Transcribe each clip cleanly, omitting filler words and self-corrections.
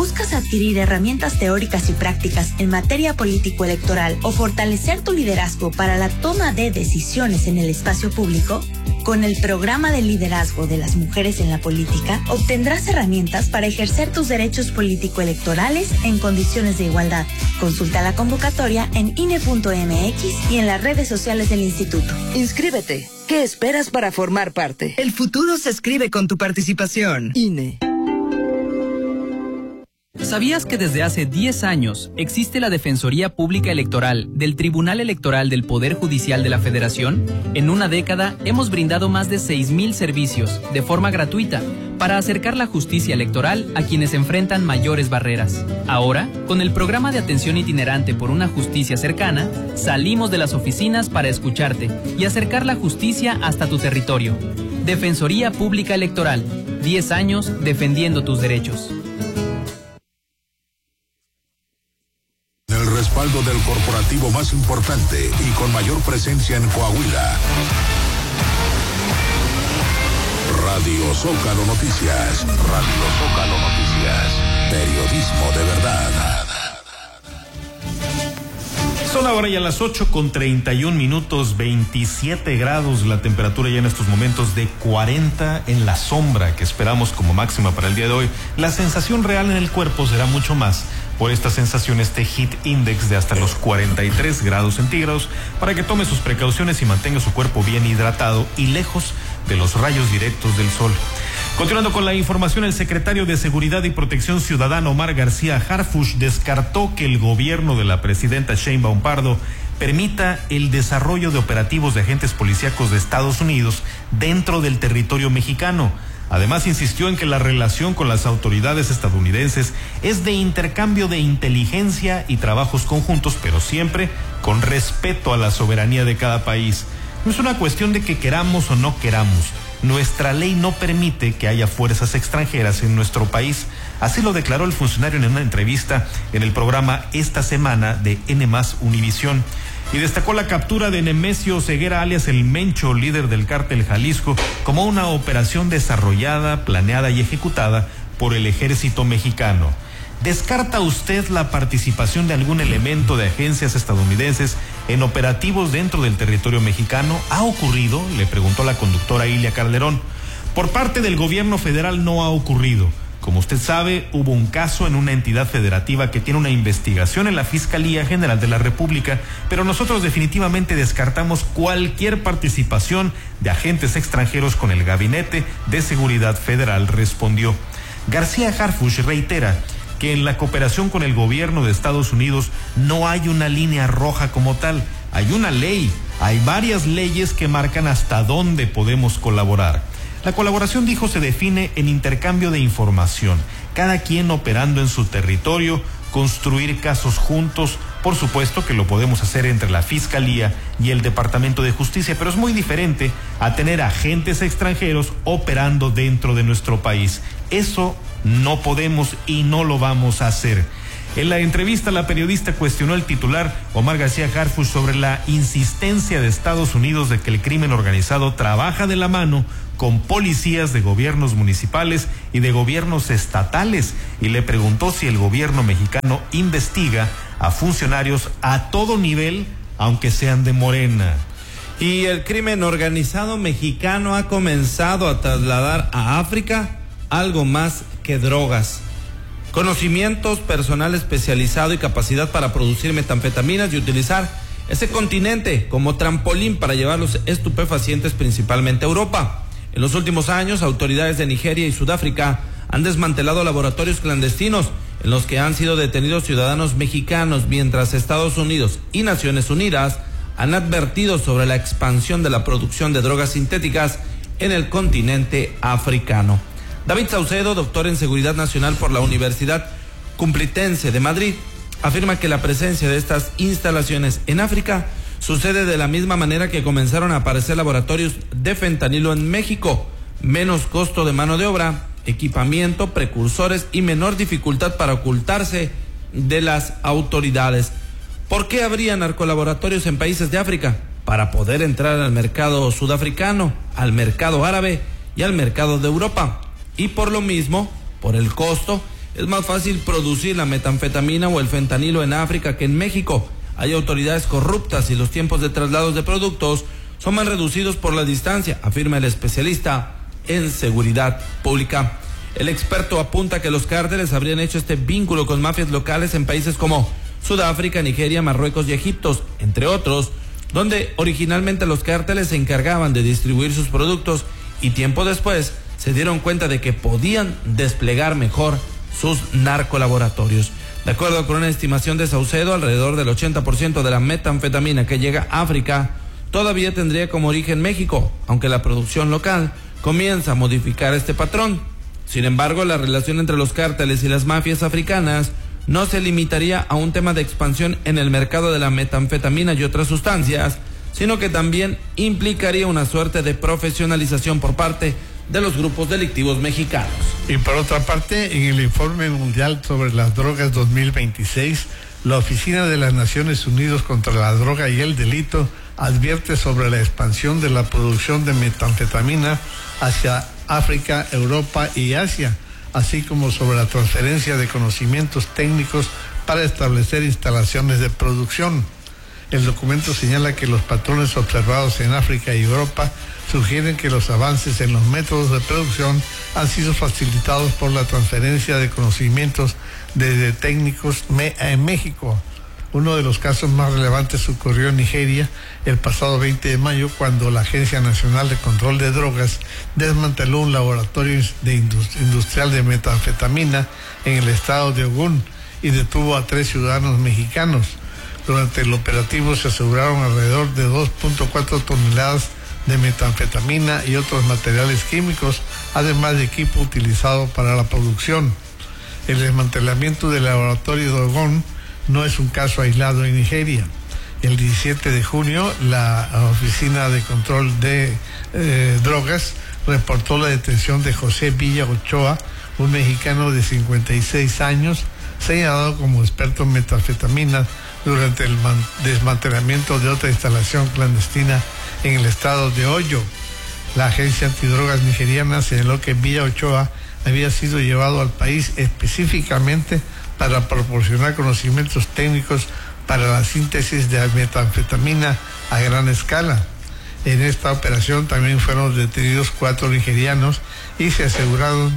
¿Buscas adquirir herramientas teóricas y prácticas en materia político-electoral o fortalecer tu liderazgo para la toma de decisiones en el espacio público? Con el programa de liderazgo de las mujeres en la política, obtendrás herramientas para ejercer tus derechos político-electorales en condiciones de igualdad. Consulta la convocatoria en INE.mx y en las redes sociales del instituto. Inscríbete. ¿Qué esperas para formar parte? El futuro se escribe con tu participación. INE. ¿Sabías que desde hace 10 años existe la Defensoría Pública Electoral del Tribunal Electoral del Poder Judicial de la Federación? En una década hemos brindado más de 6,000 servicios de forma gratuita para acercar la justicia electoral a quienes enfrentan mayores barreras. Ahora, con el programa de atención itinerante por una justicia cercana, salimos de las oficinas para escucharte y acercar la justicia hasta tu territorio. Defensoría Pública Electoral, 10 años defendiendo tus derechos. El respaldo del corporativo más importante y con mayor presencia en Coahuila. Radio Zócalo Noticias. Radio Zócalo Noticias. Periodismo de verdad. Son ahora ya las 8:31, 27 grados la temperatura ya en estos momentos, de 40 en la sombra que esperamos como máxima para el día de hoy. La sensación real en el cuerpo será mucho más por esta sensación, este heat index de hasta los 43 grados centígrados, para que tome sus precauciones y mantenga su cuerpo bien hidratado y lejos de los rayos directos del sol. Continuando con la información, el secretario de Seguridad y Protección Ciudadana, Omar García Harfuch, descartó que el gobierno de la presidenta Sheinbaum Pardo permita el desarrollo de operativos de agentes policíacos de Estados Unidos dentro del territorio mexicano. Además, insistió en que la relación con las autoridades estadounidenses es de intercambio de inteligencia y trabajos conjuntos, pero siempre con respeto a la soberanía de cada país. No es una cuestión de que queramos o no queramos. Nuestra ley no permite que haya fuerzas extranjeras en nuestro país. Así lo declaró el funcionario en una entrevista en el programa Esta Semana de N+ Univisión. Y destacó la captura de Nemesio Ceguera, alias El Mencho, líder del cártel Jalisco, como una operación desarrollada, planeada y ejecutada por el ejército mexicano. ¿Descarta usted la participación de algún elemento de agencias estadounidenses en operativos dentro del territorio mexicano? ¿Ha ocurrido?, le preguntó la conductora Ilia Calderón. Por parte del gobierno federal no ha ocurrido. Como usted sabe, hubo un caso en una entidad federativa que tiene una investigación en la Fiscalía General de la República, pero nosotros definitivamente descartamos cualquier participación de agentes extranjeros con el Gabinete de Seguridad Federal, respondió. García Harfuch reitera que en la cooperación con el gobierno de Estados Unidos no hay una línea roja como tal, hay una ley, hay varias leyes que marcan hasta dónde podemos colaborar. La colaboración, dijo, se define en intercambio de información, cada quien operando en su territorio, construir casos juntos. Por supuesto que lo podemos hacer entre la Fiscalía y el Departamento de Justicia, pero es muy diferente a tener agentes extranjeros operando dentro de nuestro país. Eso no podemos y no lo vamos a hacer. En la entrevista, la periodista cuestionó al titular Omar García Harfuch sobre la insistencia de Estados Unidos de que el crimen organizado trabaja de la mano con policías de gobiernos municipales y de gobiernos estatales, y le preguntó si el gobierno mexicano investiga a funcionarios a todo nivel, aunque sean de Morena. Y el crimen organizado mexicano ha comenzado a trasladar a África algo más que drogas: conocimientos, personal especializado y capacidad para producir metanfetaminas y utilizar ese continente como trampolín para llevar los estupefacientes principalmente a Europa. En los últimos años, autoridades de Nigeria y Sudáfrica han desmantelado laboratorios clandestinos en los que han sido detenidos ciudadanos mexicanos, mientras Estados Unidos y Naciones Unidas han advertido sobre la expansión de la producción de drogas sintéticas en el continente africano. David Saucedo, doctor en Seguridad Nacional por la Universidad Complutense de Madrid, afirma que la presencia de estas instalaciones en África sucede de la misma manera que comenzaron a aparecer laboratorios de fentanilo en México: menos costo de mano de obra, equipamiento, precursores y menor dificultad para ocultarse de las autoridades. ¿Por qué habría narcolaboratorios en países de África? Para poder entrar al mercado sudafricano, al mercado árabe y al mercado de Europa. Y por lo mismo, por el costo, es más fácil producir la metanfetamina o el fentanilo en África que en México. Hay autoridades corruptas y los tiempos de traslados de productos son más reducidos por la distancia, afirma el especialista en seguridad pública. El experto apunta que los cárteles habrían hecho este vínculo con mafias locales en países como Sudáfrica, Nigeria, Marruecos y Egipto, entre otros, donde originalmente los cárteles se encargaban de distribuir sus productos y tiempo después se dieron cuenta de que podían desplegar mejor sus narcolaboratorios. De acuerdo con una estimación de Saucedo, alrededor del 80% de la metanfetamina que llega a África todavía tendría como origen México, aunque la producción local comienza a modificar este patrón. Sin embargo, la relación entre los cárteles y las mafias africanas no se limitaría a un tema de expansión en el mercado de la metanfetamina y otras sustancias, sino que también implicaría una suerte de profesionalización por parte de los grupos delictivos mexicanos. Y por otra parte, en el Informe Mundial sobre las Drogas 2026, la Oficina de las Naciones Unidas contra la Droga y el Delito advierte sobre la expansión de la producción de metanfetamina hacia África, Europa y Asia, así como sobre la transferencia de conocimientos técnicos para establecer instalaciones de producción. El documento señala que los patrones observados en África y Europa sugieren que los avances en los métodos de producción han sido facilitados por la transferencia de conocimientos desde técnicos en México. Uno de los casos más relevantes ocurrió en Nigeria el pasado 20 de mayo, cuando la Agencia Nacional de Control de Drogas desmanteló un laboratorio industrial de metanfetamina en el estado de Ogún y detuvo a 3 ciudadanos mexicanos. Durante el operativo se aseguraron alrededor de 2.4 toneladas de metanfetamina y otros materiales químicos, además de equipo utilizado para la producción. El desmantelamiento del laboratorio de Ogún no es un caso aislado en Nigeria. El 17 de junio, la Oficina de Control de Drogas reportó la detención de José Villa Ochoa, un mexicano de 56 años, señalado como experto en metanfetamina durante el desmantelamiento de otra instalación clandestina en el estado de Oyo. La agencia antidrogas nigeriana señaló que Villa Ochoa había sido llevado al país específicamente para proporcionar conocimientos técnicos para la síntesis de metanfetamina a gran escala. En esta operación también fueron detenidos 4 nigerianos y se aseguraron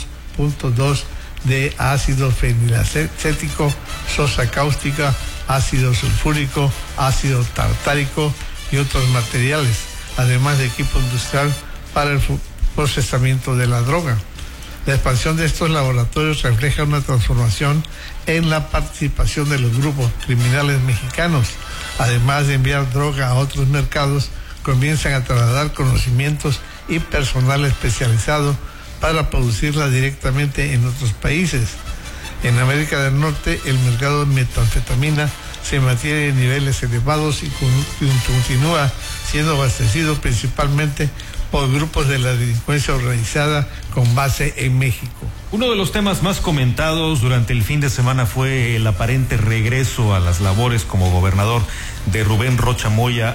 2.2 de ácido fenilacético, sosa cáustica, ácido sulfúrico, ácido tartárico y otros materiales, además de equipo industrial para el procesamiento de la droga. La expansión de estos laboratorios refleja una transformación en la participación de los grupos criminales mexicanos. Además de enviar droga a otros mercados, comienzan a trasladar conocimientos y personal especializado para producirla directamente en otros países. En América del Norte, el mercado de metanfetamina se mantiene en niveles elevados y continúa siendo abastecido principalmente por grupos de la delincuencia organizada con base en México. Uno de los temas más comentados durante el fin de semana fue el aparente regreso a las labores como gobernador de Rubén Rocha Moya,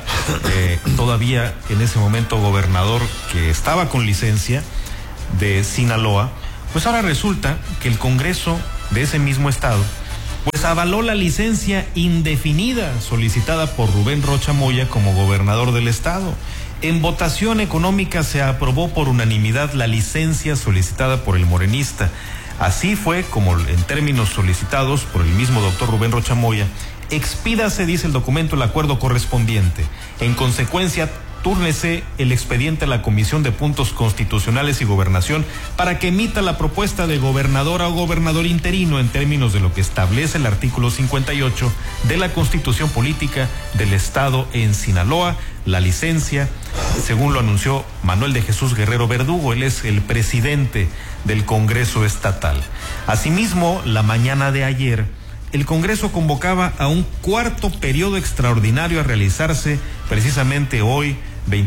todavía en ese momento gobernador que estaba con licencia de Sinaloa. Pues ahora resulta que el Congreso de ese mismo estado pues avaló la licencia indefinida solicitada por Rubén Rocha Moya como gobernador del estado. En votación económica se aprobó por unanimidad la licencia solicitada por el morenista. Así fue como, en términos solicitados por el mismo doctor Rubén Rocha Moya, expídase, dice el documento, el acuerdo correspondiente. En consecuencia, túrnese el expediente a la Comisión de Puntos Constitucionales y Gobernación para que emita la propuesta de gobernadora o gobernador interino en términos de lo que establece el artículo 58 de la Constitución Política del Estado en Sinaloa. La licencia, según lo anunció Manuel de Jesús Guerrero Verdugo, él es el presidente del Congreso Estatal. Asimismo, la mañana de ayer, el Congreso convocaba a un cuarto periodo extraordinario a realizarse precisamente hoy,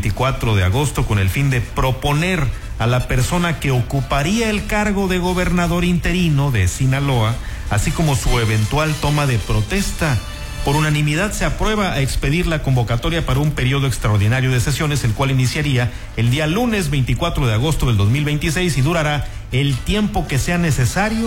24 de agosto, con el fin de proponer a la persona que ocuparía el cargo de gobernador interino de Sinaloa, así como su eventual toma de protesta. Por unanimidad se aprueba a expedir la convocatoria para un periodo extraordinario de sesiones, el cual iniciaría el día lunes 24 de agosto del 2026 y durará el tiempo que sea necesario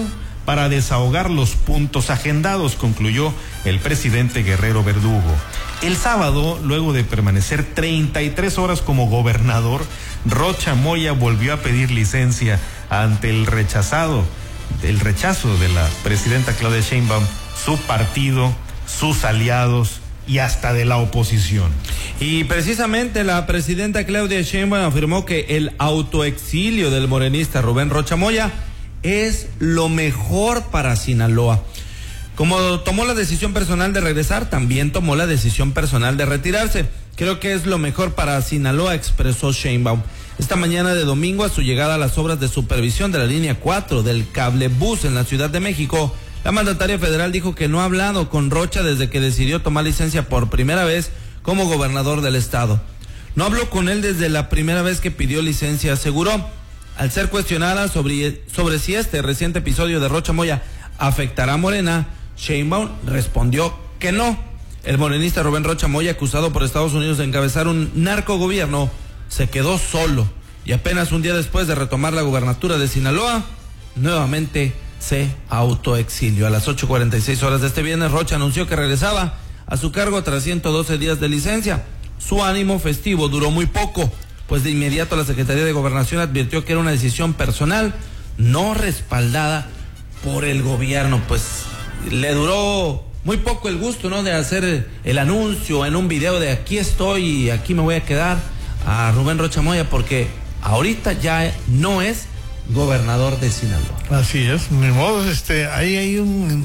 para desahogar los puntos agendados, concluyó el presidente Guerrero Verdugo. El sábado, luego de permanecer 33 horas como gobernador, Rocha Moya volvió a pedir licencia ante el rechazo de la presidenta Claudia Sheinbaum, su partido, sus aliados y hasta de la oposición. Y precisamente la presidenta Claudia Sheinbaum afirmó que el autoexilio del morenista Rubén Rocha Moya es lo mejor para Sinaloa. Como tomó la decisión personal de regresar, también tomó la decisión personal de retirarse. Creo que es lo mejor para Sinaloa, expresó Sheinbaum. Esta mañana de domingo, a su llegada a las obras de supervisión de la línea 4 del cablebús en la Ciudad de México, la mandataria federal dijo que no ha hablado con Rocha desde que decidió tomar licencia por primera vez como gobernador del estado. No habló con él desde la primera vez que pidió licencia, aseguró. Al ser cuestionada sobre si este reciente episodio de Rocha Moya afectará a Morena, Sheinbaum respondió que no. El morenista Rubén Rocha Moya, acusado por Estados Unidos de encabezar un narcogobierno, se quedó solo y apenas un día después de retomar la gubernatura de Sinaloa, nuevamente se autoexilió. A las 8:46 horas de este viernes, Rocha anunció que regresaba a su cargo tras 112 días de licencia. Su ánimo festivo duró muy poco, pues de inmediato la Secretaría de Gobernación advirtió que era una decisión personal, no respaldada por el gobierno. Pues le duró muy poco el gusto, ¿no?, de hacer el anuncio en un video de aquí estoy y aquí me voy a quedar a Rubén Rocha Moya, porque ahorita ya no es gobernador de Sinaloa. Así es, ni modo, ahí hay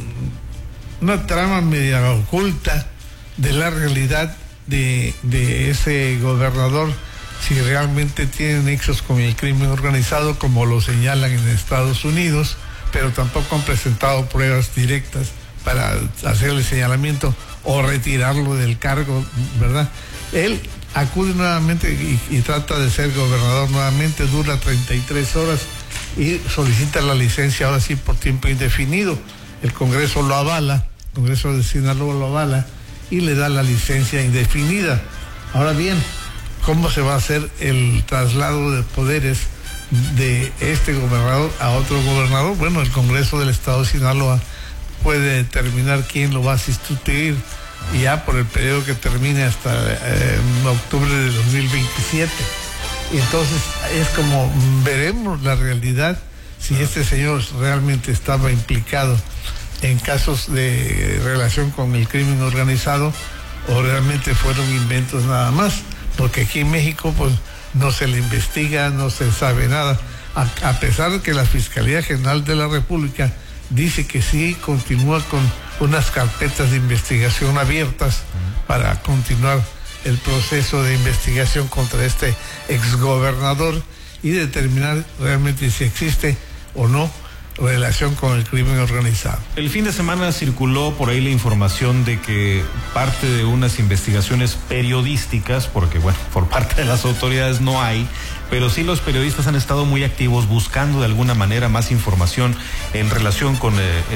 una trama media oculta de la realidad de ese gobernador, si realmente tiene nexos con el crimen organizado, como lo señalan en Estados Unidos, pero tampoco han presentado pruebas directas para hacerle señalamiento o retirarlo del cargo, ¿verdad? Él acude nuevamente y trata de ser gobernador nuevamente, dura 33 horas y solicita la licencia ahora sí por tiempo indefinido. El Congreso lo avala, el Congreso de Sinaloa lo avala y le da la licencia indefinida. Ahora bien, ¿cómo se va a hacer el traslado de poderes de este gobernador a otro gobernador? Bueno, el Congreso del Estado de Sinaloa puede determinar quién lo va a sustituir y ya por el periodo que termine hasta octubre de 2027. Entonces es como veremos la realidad si este señor realmente estaba implicado en casos de relación con el crimen organizado o realmente fueron inventos nada más, porque aquí en México pues no se le investiga, no se sabe nada, a pesar de que la Fiscalía General de la República dice que sí continúa con unas carpetas de investigación abiertas para continuar el proceso de investigación contra este exgobernador y determinar realmente si existe o no relación con el crimen organizado. El fin de semana circuló por ahí la información de que parte de unas investigaciones periodísticas, porque bueno, por parte de las autoridades no hay, pero sí los periodistas han estado muy activos buscando de alguna manera más información en relación con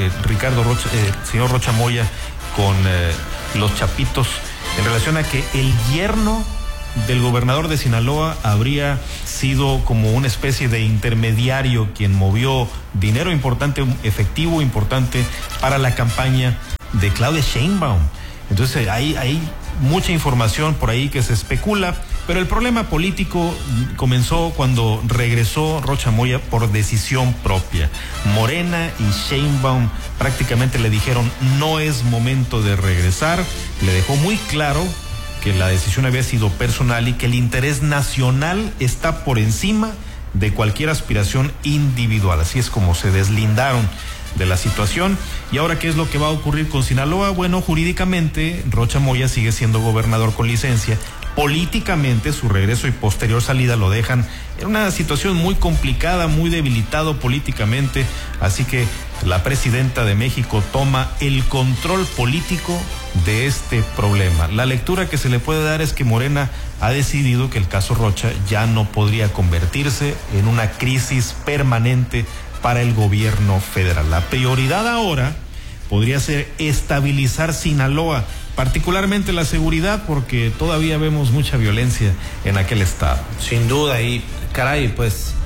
señor Rocha Moya, con los Chapitos, en relación a que el yerno del gobernador de Sinaloa habría sido como una especie de intermediario quien movió dinero importante, efectivo importante para la campaña de Claudia Sheinbaum. Entonces hay mucha información por ahí que se especula, pero el problema político comenzó cuando regresó Rocha Moya por decisión propia. Morena y Sheinbaum prácticamente le dijeron no es momento de regresar, le dejó muy claro que la decisión había sido personal y que el interés nacional está por encima de cualquier aspiración individual. Así es como se deslindaron de la situación. ¿Y ahora qué es lo que va a ocurrir con Sinaloa? Bueno, jurídicamente Rocha Moya sigue siendo gobernador con licencia. Políticamente su regreso y posterior salida lo dejan en una situación muy complicada, muy debilitado políticamente, así que la presidenta de México toma el control político de este problema. La lectura que se le puede dar es que Morena ha decidido que el caso Rocha ya no podría convertirse en una crisis permanente para el gobierno federal. La prioridad ahora podría ser estabilizar Sinaloa, particularmente la seguridad, porque todavía vemos mucha violencia en aquel estado. Sin duda, y caray, pues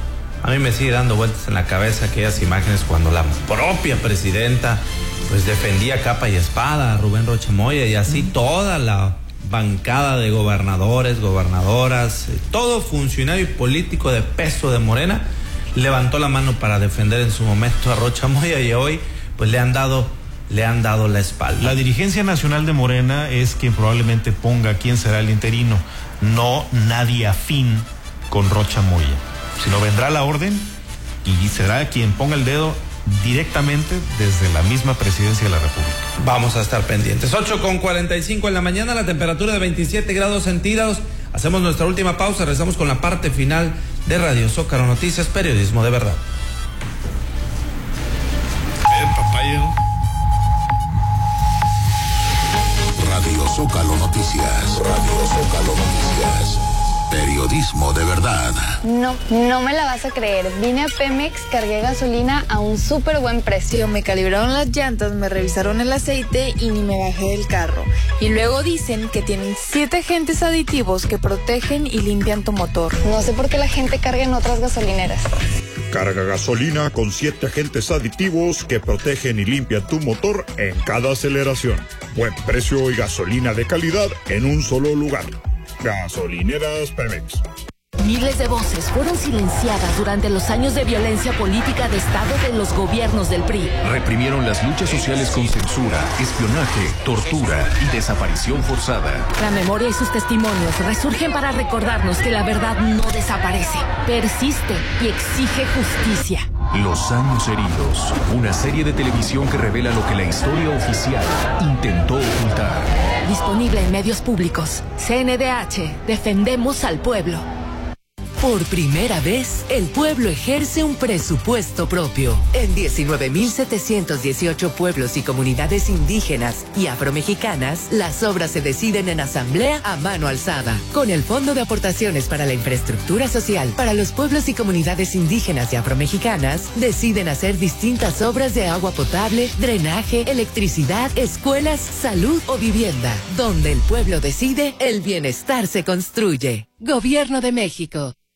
A mí me sigue dando vueltas en la cabeza aquellas imágenes cuando la propia presidenta pues defendía capa y espada a Rubén Rocha Moya, y así toda la bancada de gobernadores, gobernadoras, todo funcionario político de peso de Morena levantó la mano para defender en su momento a Rocha Moya, y hoy pues le han dado la espalda. La dirigencia nacional de Morena es quien probablemente ponga quién será el interino, no nadie afín con Rocha Moya, sino vendrá la orden y será quien ponga el dedo directamente desde la misma presidencia de la República. Vamos a estar pendientes. 8:45 en la mañana, la temperatura de 27 grados centígrados. Hacemos nuestra última pausa, regresamos con la parte final de Radio Zócalo Noticias, periodismo de verdad. Radio Zócalo Noticias. Radio Zócalo Noticias. Periodismo de verdad. No me la vas a creer. Vine a Pemex, cargué gasolina a un súper buen precio. Me calibraron las llantas, me revisaron el aceite y ni me bajé del carro. Y luego dicen que tienen 7 agentes aditivos que protegen y limpian tu motor. No sé por qué la gente carga en otras gasolineras. Carga gasolina con 7 agentes aditivos que protegen y limpian tu motor en cada aceleración. Buen precio y gasolina de calidad en un solo lugar. Gasolineras Pemex. Miles de voces fueron silenciadas durante los años de violencia política de Estado de los gobiernos del PRI. Reprimieron las luchas sociales con censura, espionaje, tortura y desaparición forzada. La memoria y sus testimonios resurgen para recordarnos que la verdad no desaparece, persiste y exige justicia. Los años heridos, una serie de televisión que revela lo que la historia oficial intentó ocultar. Disponible en medios públicos. CNDH, defendemos al pueblo. Por primera vez, el pueblo ejerce un presupuesto propio. En 19.718 pueblos y comunidades indígenas y afromexicanas, las obras se deciden en asamblea a mano alzada. Con el Fondo de Aportaciones para la Infraestructura Social para los pueblos y comunidades indígenas y afromexicanas, deciden hacer distintas obras de agua potable, drenaje, electricidad, escuelas, salud o vivienda. Donde el pueblo decide, el bienestar se construye. Gobierno de México.